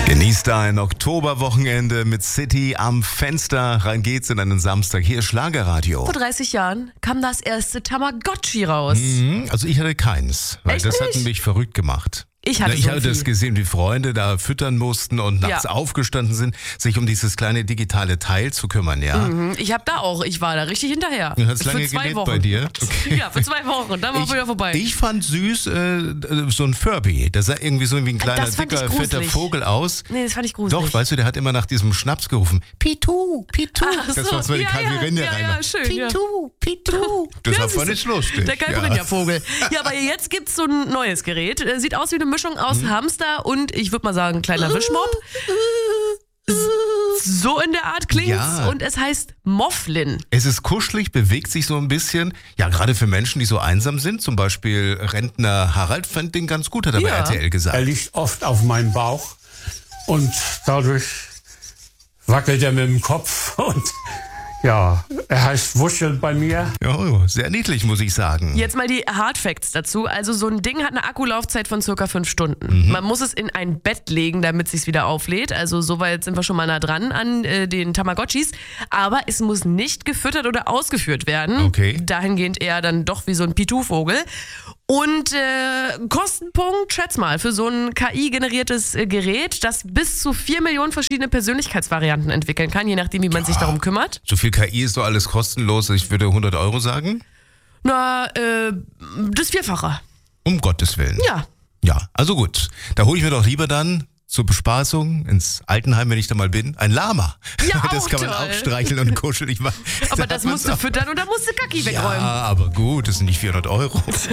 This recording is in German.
Genießt ein Oktoberwochenende mit City am Fenster. Rein geht's in einen Samstag. Hier ist Schlagerradio. Vor 30 Jahren kam das erste Tamagotchi raus. Also ich hatte keins, weil Echt das nicht? hat mich verrückt gemacht. Ich hatte habe das gesehen, wie Freunde da füttern mussten und nachts aufgestanden sind, sich um dieses kleine digitale Teil zu kümmern, ja. Ich war da richtig hinterher. Du hast Für lange 2 gelebt Wochen. bei dir? Okay. Ja, für 2 Wochen, dann war wieder vorbei. Ich fand süß so ein Furby. Der sah irgendwie so wie ein kleiner, Das fand ich dicker, fetter gruselig. Vogel aus. Nee, das fand ich gruselig. Doch, weißt du, der hat immer nach diesem Schnaps gerufen. Pitu, Pitu. Ach Das so, war so die Caipirinha rein. ja, schön. Pitu, Pitu. Das Ja, war voll nicht lustig. Der Caipirinha-Vogel. Ja, aber jetzt gibt's so ein neues Gerät. Sieht aus wie eine Mischung aus Hamster und, ich würde mal sagen, kleiner Wischmopp. So in der Art klingt's. Ja. Und es heißt Mofflin. Es ist kuschelig, bewegt sich so ein bisschen. Ja, gerade für Menschen, die so einsam sind. Zum Beispiel Rentner Harald fand den ganz gut, hat er bei RTL gesagt. Er liegt oft auf meinem Bauch und dadurch wackelt er mit dem Kopf und ja, er heißt Wuschel bei mir. Ja, sehr niedlich, muss ich sagen. Jetzt mal die Hard Facts dazu. Also so ein Ding hat eine Akkulaufzeit von circa 5 Stunden. Man muss es in ein Bett legen, damit es sich wieder auflädt. Also soweit sind wir schon mal nah dran an den Tamagotchis. Aber es muss nicht gefüttert oder ausgeführt werden. Okay. Dahingehend eher dann doch wie so ein Pitu-Vogel. Und Kostenpunkt, schätz mal, für so ein KI-generiertes Gerät, das bis zu 4 Millionen verschiedene Persönlichkeitsvarianten entwickeln kann, je nachdem, wie man sich darum kümmert. So viel KI ist doch alles kostenlos. Ich würde 100 € sagen. Na, das Vierfache. Um Gottes Willen. Ja. Ja, also gut. Da hole ich mir doch lieber dann zur Bespaßung ins Altenheim, wenn ich da mal bin, ein Lama. Ja, Das auch kann man toll. auch streicheln und kuscheln. Aber das musst du füttern und da musst du Kacki wegräumen. Ja, aber gut, das sind nicht 400 €.